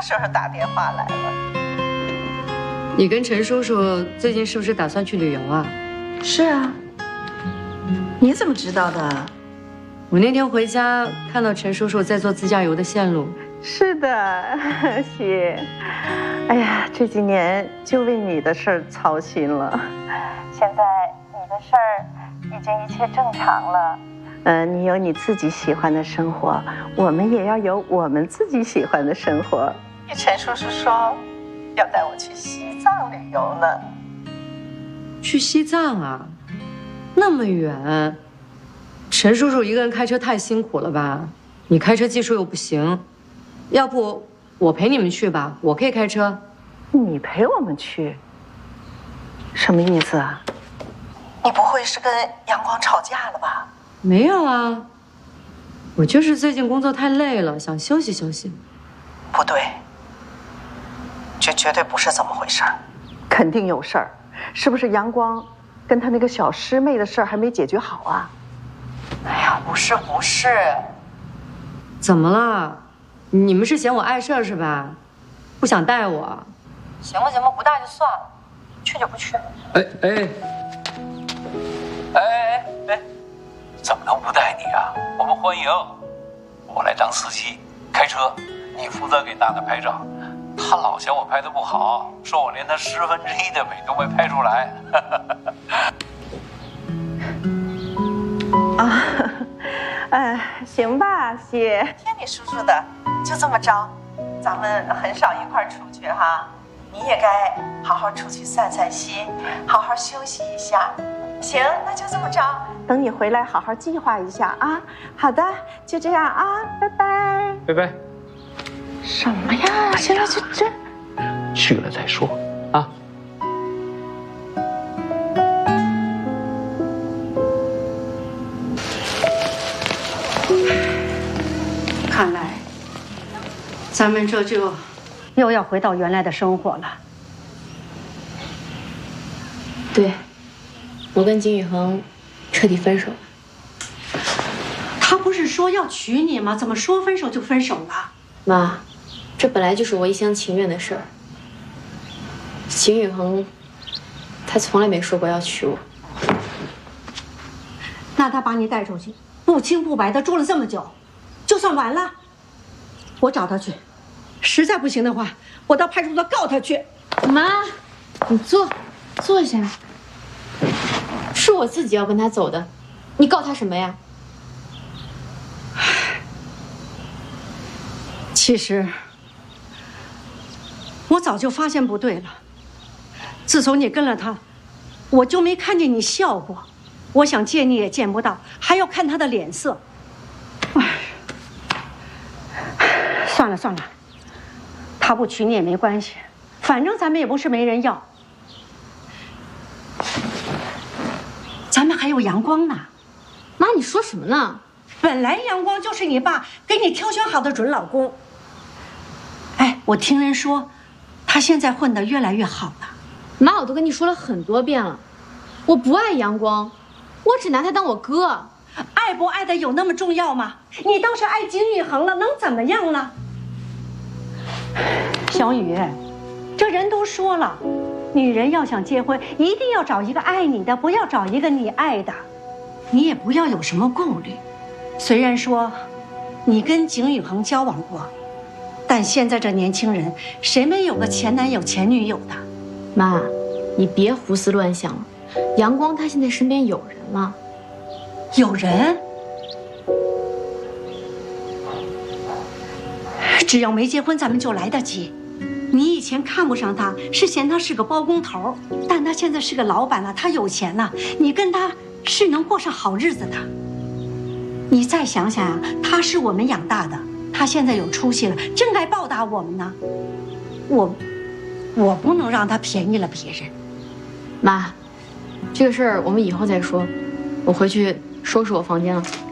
时候打电话来了？ 你跟陈叔叔最近是不是打算去旅游啊？ 是啊。你怎么知道的？ 我那天回家看到陈叔叔在做自驾游的线路。 是的，喜。哎呀，这几年就为你的事儿操心了。现在你的事儿已经一切正常了。你有你自己喜欢的生活，我们也要有我们自己喜欢的生活。陈叔叔说要带我去西藏旅游呢。 去西藏啊？那么远，陈叔叔一个人开车太辛苦了吧？你开车技术又不行，要不我陪你们去吧，我可以开车。 你陪我们去？什么意思啊？你不会是跟阳光吵架了吧？ 没有啊，我就是最近工作太累了，想休息休息。 不对，这绝对不是这么回事儿，肯定有事儿。是不是阳光跟他那个小师妹的事儿还没解决好啊？哎呀，不是， 怎么了？你们是嫌我碍事儿是吧？不想带我？行吧，不带就算了，去就不去。 怎么能不带你啊？我们欢迎，我来当司机，开车，你负责给娜娜拍照。他老嫌我拍的不好，说我连他1/10的美都没拍出来。 行吧，喜，听你叔叔的，就这么着。咱们很少一块儿出去哈，你也该好好出去散散心，好好休息一下。行，那就这么着，等你回来好好计划一下啊。好的，就这样啊，拜拜。 拜拜。 什么呀？现在就这， 去了再说啊。 看来，咱们这就又要回到原来的生活了。 对，我跟景宇恒彻底分手了。 他不是说要娶你吗？怎么说分手就分手了？ 妈，这本来就是我一厢情愿的事儿。景宇恒，他从来没说过要娶我。 那他把你带出去，不清不白的住了这么久，就算完了。我找他去，实在不行的话，我到派出所告他去。 妈，你坐下。是我自己要跟他走的，你告他什么呀？ 其实，我早就发现不对了。自从你跟了他，我就没看见你笑过。我想见你也见不到，还要看他的脸色。哎，算了，他不娶你也没关系，反正咱们也不是没人要。咱们还有阳光呢。 妈，你说什么呢？ 本来阳光就是你爸给你挑选好的准老公。哎，我听人说，他现在混得越来越好了。 妈，我都跟你说了很多遍了，我不爱阳光，我只拿他当我哥。 爱不爱的有那么重要吗？你倒是爱景宇恒了，能怎么样呢？小雨，这人都说了，女人要想结婚，一定要找一个爱你的，不要找一个你爱的。你也不要有什么顾虑。虽然说你跟景宇恒交往过，但现在这年轻人谁没有个前男友前女友的？ 妈，你别胡思乱想了。阳光他现在身边有人了。 有人？只要没结婚，咱们就来得及。你以前看不上他，是嫌他是个包工头，但他现在是个老板了，他有钱了，你跟他是能过上好日子的。你再想想啊，他是我们养大的，他现在有出息了，真该报答我们呢。我不能让他便宜了别人。 妈，这个事儿我们以后再说，我回去收拾我房间了。